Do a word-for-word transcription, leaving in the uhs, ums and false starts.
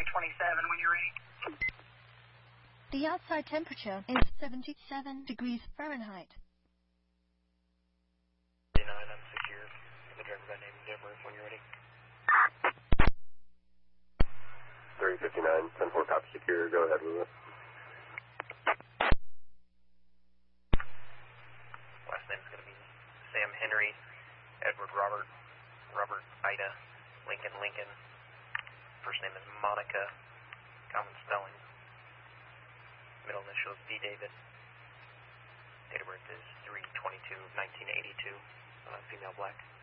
twenty-seven when you're ready. The outside temperature is seventy-seven degrees Fahrenheit. thirty-nine, I'm secure. The driver by name Denver when you're ready. three fifty-nine, ten four copy secure, go ahead with it. Last name's going to be Sam Henry, Edward Robert, Robert Ida, Lincoln Lincoln. First name is Monica, common spelling. Middle initial is D. David. Date of birth is three twenty-two nineteen eighty-two. Uh, female black.